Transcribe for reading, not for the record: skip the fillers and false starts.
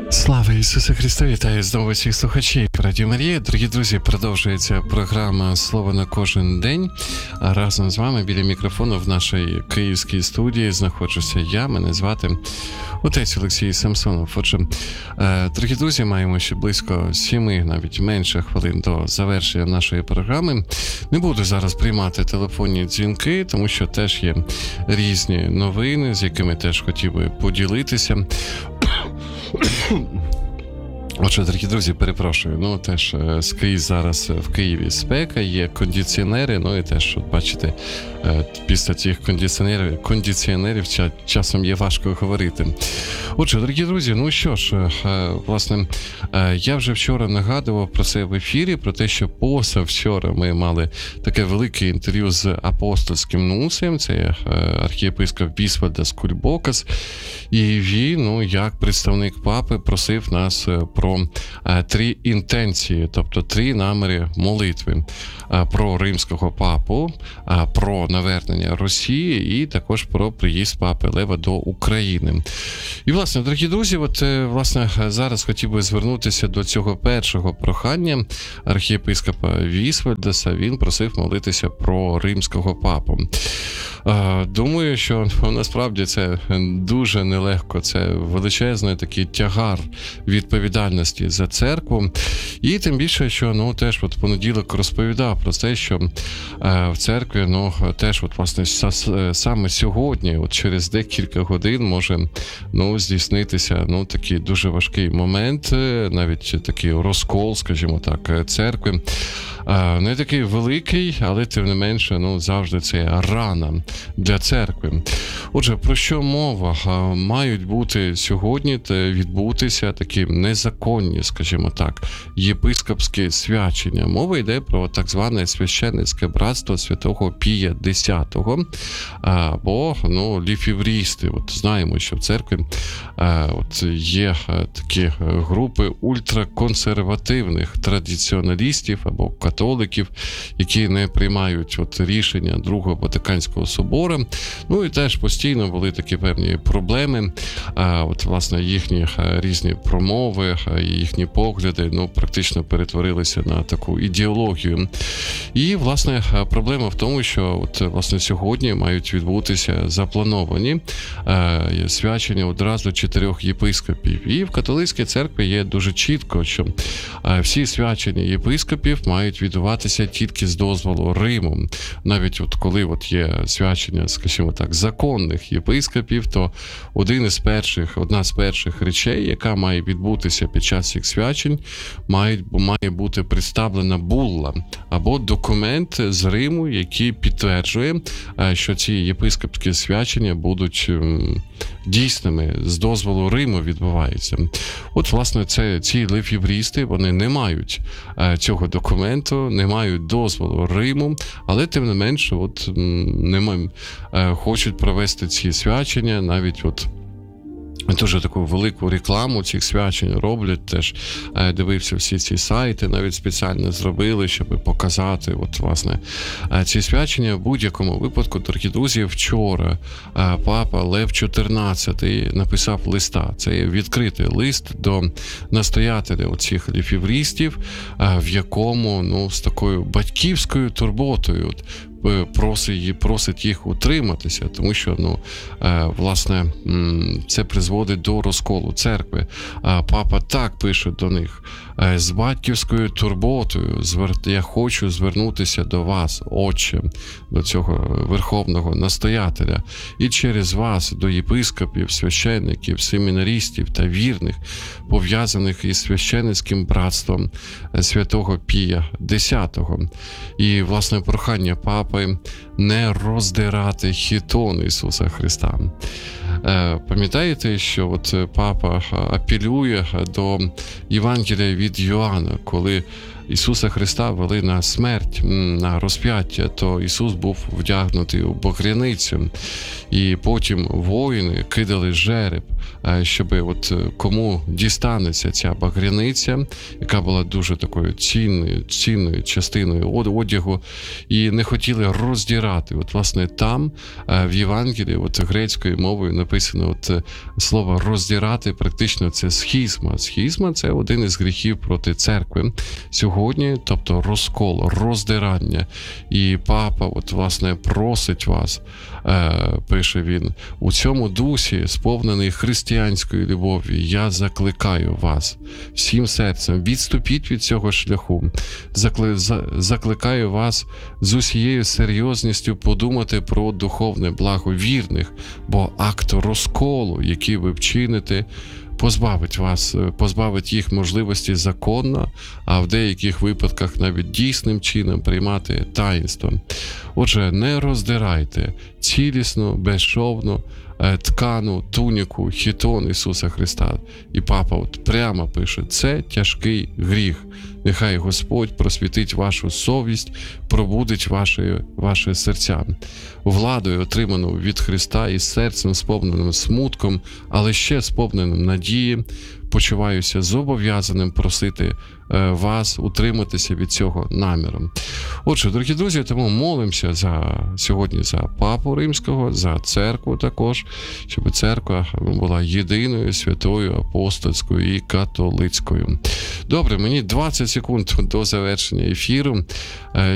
Слава Ісусу Христу! Вітаю знову всіх слухачів Радіо Марія. Дорогі друзі, продовжується програма «Слово на кожен день». А разом з вами біля мікрофону в нашій київській студії знаходжуся я. Мене звати отець Олексій Самсонов. Отже, дорогі друзі, маємо ще близько 7, навіть менше хвилин до завершення нашої програми. Не буду зараз приймати телефонні дзвінки, тому що теж є різні новини, з якими теж хотів би поділитися. Отже, дорогі друзі, перепрошую, теж скрізь зараз в Києві спека, є кондиціонери, і теж, от бачите, після цих кондиціонерів часом є важко говорити. Отже, дорогі друзі, що ж, власне, я вже вчора нагадував про це в ефірі, про те, що позавчора ми мали таке велике інтерв'ю з апостольським нунцієм, це архієпископ Вісвальдас Кульбокас, і він, як представник папи, просив нас про 3 інтенції, тобто 3 наміри молитви про римського папу, про навернення Росії і також про приїзд папи Лева до України. І, власне, дорогі друзі, зараз хотів би звернутися до цього першого прохання архієпископа Вісвальдаса. Він просив молитися про римського папу. Думаю, що насправді це дуже нелегко, це величезний такий тягар відповідальності за церкву. І тим більше, що теж в понеділок розповідав про те, що в церкві теж власне саме сьогодні, через декілька годин може здійснитися такий дуже важкий момент, навіть такий розкол, скажімо так, церкви. Не такий великий, але тим не менше, завжди це рана для церкви. Отже, про що мова? Мають бути сьогодні відбутися такі незаконні, скажімо так, єпископські свячення. Мова йде про так зване священницьке братство святого Пія X, або ліфіврісти. Знаємо, що в церкві є такі групи ультраконсервативних традиціоналістів або католиків, які не приймають рішення Другого Ватиканського собору. І теж постійно були такі певні проблеми. Власне, їхні різні промови, їхні погляди, практично перетворилися на таку ідеологію. І, власне, проблема в тому, що власне, сьогодні мають відбутися заплановані свячення одразу 4 єпископів. І в католицькій церкві є дуже чітко, що всі свячення єпископів мають відбуватися тільки з дозволу Риму. Навіть коли є свячення, скажімо так, законних єпископів, то одна з перших речей, яка має відбутися під час цих свячень, має бути представлена булла або документ з Риму, який підтверджує, що ці єпископські свячення будуть дійсними, з дозволу Риму відбуваються. Власне, ці лефібристи, вони не мають цього документу, не мають дозволу Риму, але тим не менше, хочуть провести ці свячення, навіть дуже таку велику рекламу цих свячень роблять, теж дивився всі ці сайти, навіть спеціально зробили, щоб показати, власне, ці свячення. В будь-якому випадку, дорогі друзі, вчора папа Лев XIV написав листа. Це відкритий лист до настоятеля цих лефібристів, в якому, з такою батьківською турботою просить їх утриматися, тому що, власне, це призводить до розколу церкви. Папа так пише до них: з батьківською турботою я хочу звернутися до вас, Отче, до цього верховного настоятеля, і через вас до єпископів, священників, семінарістів та вірних, пов'язаних із священницьким братством святого Пія X. І, власне, прохання папи не роздирати хітон Ісуса Христа. Пам'ятаєте, що папа апелює до Євангелія від Йоанна, коли Ісуса Христа вели на смерть, на розп'яття, то Ісус був вдягнутий у багряницю. І потім воїни кидали жереб, щоб от кому дістанеться ця багряниця, яка була дуже такою цінною частиною одягу, і не хотіли роздірати. От, власне, там в Євангелії от грецькою мовою написано от слово роздірати, практично це схизма. Схизма – це один із гріхів проти церкви сьогодні, тобто розкол, роздирання. І папа, от, власне, просить вас, пише він, у цьому дусі, сповнений християнською любов'ю, я закликаю вас всім серцем, відступіть від цього шляху. Закликаю вас з усією серйозністю подумати про духовне благо вірних, бо акт розколу, який ви вчините, позбавить їх можливості законно, а в деяких випадках навіть дійсним чином приймати таїнство. Отже, не роздирайте цілісну, безшовну ткану, туніку, хітон Ісуса Христа. І папа от прямо пише, це тяжкий гріх. Нехай Господь просвітить вашу совість, пробудить ваші серця. Владою, отриману від Христа, і серцем сповненим смутком, але ще сповненим надії, почуваюся зобов'язаним просити вас утриматися від цього наміром. Отже, дорогі друзі, тому молимося сьогодні за Папу Римського, за церкву також, щоб церква була єдиною, святою, апостольською і католицькою. Добре, мені 20 секунд до завершення ефіру.